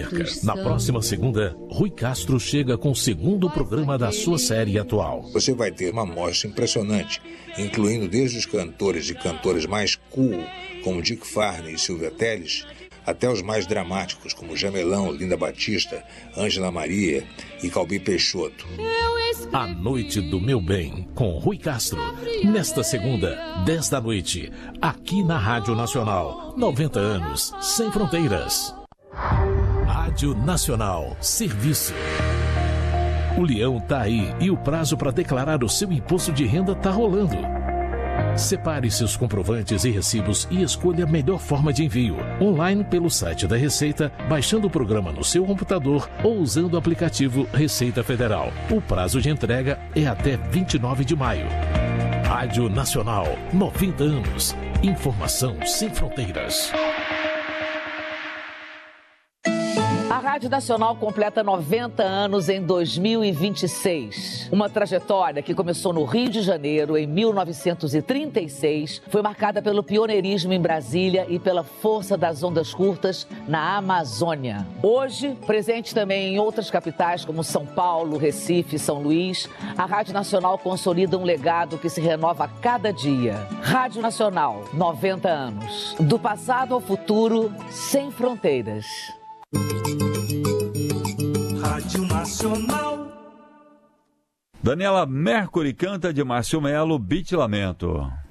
perca. Na próxima segunda, Rui Castro chega com o segundo programa da sua série atual. Você vai ter uma amostra impressionante, incluindo desde os cantores e cantores mais cool, como Dick Farney e Silvia Telles, até os mais dramáticos, como Jamelão, Linda Batista, Ângela Maria e Calbi Peixoto. A Noite do Meu Bem, com Rui Castro. Nesta segunda, 10 da noite, aqui na Rádio Nacional. 90 anos, sem fronteiras. Rádio Nacional, serviço. O leão tá aí e o prazo para declarar o seu imposto de renda tá rolando. Separe seus comprovantes e recibos e escolha a melhor forma de envio. Online pelo site da Receita, baixando o programa no seu computador ou usando o aplicativo Receita Federal. O prazo de entrega é até 29 de maio. Rádio Nacional, 90 anos. Informação sem fronteiras. A Rádio Nacional completa 90 anos em 2026. Uma trajetória que começou no Rio de Janeiro em 1936, foi marcada pelo pioneirismo em Brasília e pela força das ondas curtas na Amazônia. Hoje, presente também em outras capitais como São Paulo, Recife, São Luís, a Rádio Nacional consolida um legado que se renova a cada dia. Rádio Nacional, 90 anos. Do passado ao futuro, sem fronteiras. Rádio Nacional. Daniela Mercury canta de Márcio Melo, Beat Lamento.